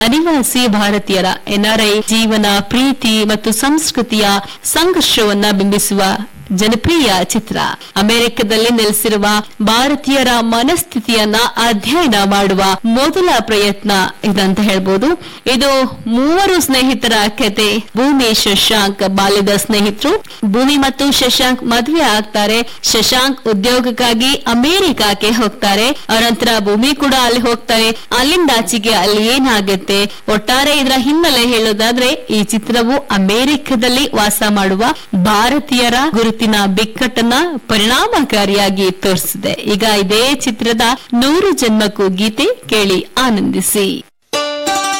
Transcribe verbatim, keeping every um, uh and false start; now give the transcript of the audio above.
ಅನಿವಾಸಿ ಭಾರತೀಯರ ಎನ್ಆರ್ಐ ಜೀವನ, ಪ್ರೀತಿ ಮತ್ತು ಸಂಸ್ಕೃತಿಯ ಸಂಘರ್ಷವನ್ನ ಬಿಂಬಿಸುವ ಜನಪ್ರಿಯ ಚಿತ್ರ. ಅಮೆರಿಕದಲ್ಲಿ ನೆಲೆಸಿರುವ ಭಾರತೀಯರ ಮನಸ್ಥಿತಿಯನ್ನ ಅಧ್ಯಯನ ಮಾಡುವ ಮೊದಲ ಪ್ರಯತ್ನ ಇದಂತ ಹೇಳ್ಬೋದು. ಇದು ಮೂವರು ಸ್ನೇಹಿತರ ಕತೆ. ಭೂಮಿ, ಶಶಾಂಕ್ ಬಾಲ್ಯದ ಸ್ನೇಹಿತರು. ಭೂಮಿ ಮತ್ತು ಶಶಾಂಕ್ ಮದುವೆ ಆಗ್ತಾರೆ. ಶಶಾಂಕ್ ಉದ್ಯೋಗಕ್ಕಾಗಿ ಅಮೆರಿಕಕ್ಕೆ ಹೋಗ್ತಾರೆ. ಅನಂತರ ಭೂಮಿ ಕೂಡ ಅಲ್ಲಿ ಹೋಗ್ತಾರೆ. ಅಲ್ಲಿಂದಾಚೆಗೆ ಅಲ್ಲಿ ಏನಾಗುತ್ತೆ, ಒಟ್ಟಾರೆ ಇದರ ಹಿನ್ನೆಲೆ ಹೇಳೋದಾದ್ರೆ ಈ ಚಿತ್ರವು ಅಮೆರಿಕದಲ್ಲಿ ವಾಸ ಮಾಡುವ ಭಾರತೀಯರ ಗುರುತಿನ ಬಿಕ್ಕಟ್ಟನ್ನ ಪರಿಣಾಮಕಾರಿಯಾಗಿ ತೋರಿಸಿದೆ. ಈಗ ಇದೇ ಚಿತ್ರದ ನೂರು ಜನ್ಮಕ್ಕೂ ಗೀತೆ ಕೇಳಿ ಆನಂದಿಸಿ.